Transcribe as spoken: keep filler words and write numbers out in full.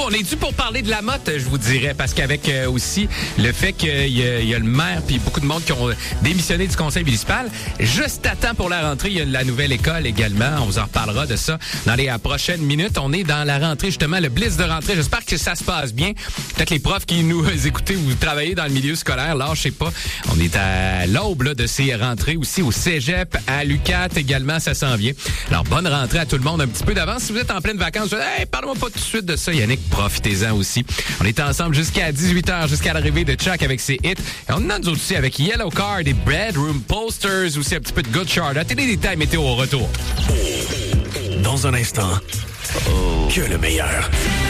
On est dû pour parler de la motte, je vous dirais, parce qu'avec euh, aussi le fait qu'il y, y a le maire puis beaucoup de monde qui ont démissionné du conseil municipal, juste à temps pour la rentrée, il y a la nouvelle école également. On vous en reparlera de ça dans les euh, prochaines minutes. On est dans la rentrée, justement, le blitz de rentrée. J'espère que ça se passe bien. Peut-être les profs qui nous écoutez, vous travaillez dans le milieu scolaire, là, je sais pas. On est à l'aube là, de ces rentrées aussi au cégep, à l'U Q A T également, ça s'en vient. Alors, bonne rentrée à tout le monde un petit peu d'avance. Si vous êtes en pleine vacances, je dis, hey, parle-moi pas tout de suite de ça, Yannick. Profitez-en aussi. On est ensemble jusqu'à dix-huit heures, jusqu'à l'arrivée de Chuck avec ses hits. Et on en a nous aussi avec Yellow Card et Bedroom Posters, aussi un petit peu de Good Charlotte et des détails météo au retour. Dans un instant, oh. que le meilleur.